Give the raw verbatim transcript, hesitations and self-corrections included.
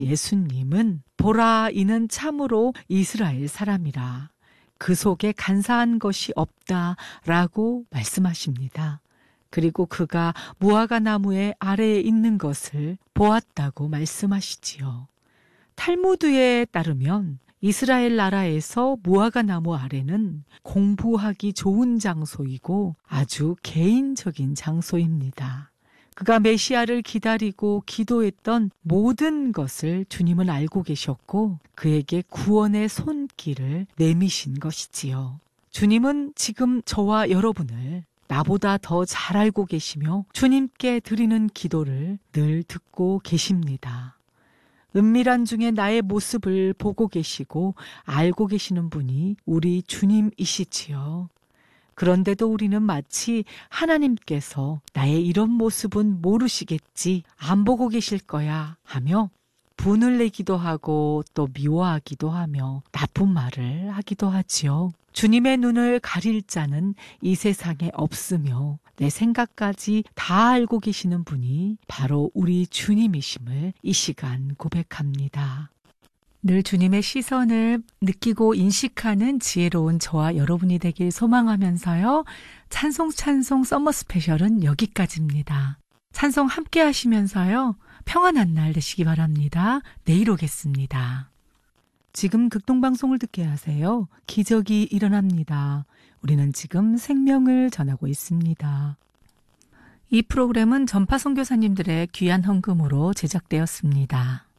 예수님은 보라, 이는 참으로 이스라엘 사람이라. 그 속에 간사한 것이 없다라고 말씀하십니다. 그리고 그가 무화과 나무의 아래에 있는 것을 보았다고 말씀하시지요. 탈무드에 따르면 이스라엘 나라에서 무화과 나무 아래는 공부하기 좋은 장소이고 아주 개인적인 장소입니다. 그가 메시아를 기다리고 기도했던 모든 것을 주님은 알고 계셨고 그에게 구원의 손길을 내미신 것이지요. 주님은 지금 저와 여러분을 나보다 더 잘 알고 계시며 주님께 드리는 기도를 늘 듣고 계십니다. 은밀한 중에 나의 모습을 보고 계시고 알고 계시는 분이 우리 주님이시지요. 그런데도 우리는 마치 하나님께서 나의 이런 모습은 모르시겠지, 안 보고 계실 거야 하며 분을 내기도 하고 또 미워하기도 하며 나쁜 말을 하기도 하지요. 주님의 눈을 가릴 자는 이 세상에 없으며 내 생각까지 다 알고 계시는 분이 바로 우리 주님이심을 이 시간 고백합니다. 늘 주님의 시선을 느끼고 인식하는 지혜로운 저와 여러분이 되길 소망하면서요. 찬송 찬송 서머 스페셜은 여기까지입니다. 찬송 함께 하시면서요. 평안한 날 되시기 바랍니다. 내일 오겠습니다. 지금 극동방송을 듣게 하세요. 기적이 일어납니다. 우리는 지금 생명을 전하고 있습니다. 이 프로그램은 전파 선교사님들의 귀한 헌금으로 제작되었습니다.